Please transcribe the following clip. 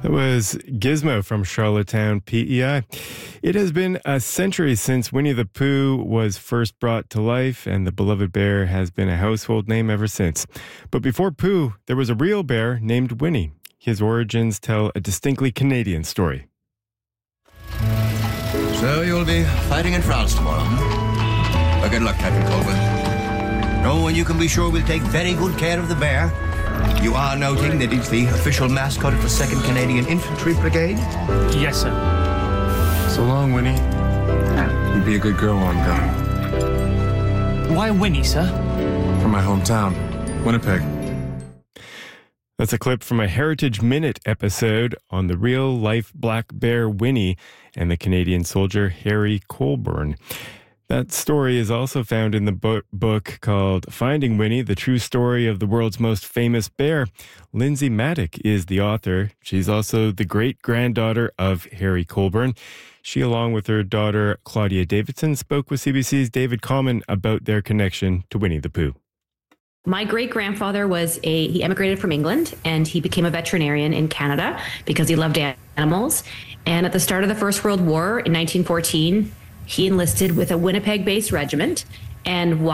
That was Gizmo from Charlottetown, PEI. It has been a century since Winnie the Pooh was first brought to life, and the beloved bear has been a household name ever since. But before Pooh, there was a real bear named Winnie. His origins tell a distinctly Canadian story. So you'll be fighting in France tomorrow, huh? Well, good luck, Captain Colwyn. Oh, and you can be sure we'll take very good care of the bear. You are noting that it's the official mascot of the 2nd Canadian Infantry Brigade? Yes, sir. So long, Winnie. You be a good girl while I'm gone. Why Winnie, sir? From my hometown, Winnipeg. That's a clip from a Heritage Minute episode on the real-life black bear Winnie and the Canadian soldier Harry Colborne. That story is also found in the book called Finding Winnie, the True Story of the World's Most Famous Bear. Lindsay Maddock is the author. She's also the great-granddaughter of Harry Colborne. She, along with her daughter Claudia Davidson, spoke with CBC's David Common about their connection to Winnie the Pooh. My great-grandfather he emigrated from England, and he became a veterinarian in Canada because he loved animals. And at the start of the First World War in 1914, he enlisted with a Winnipeg-based regiment. And while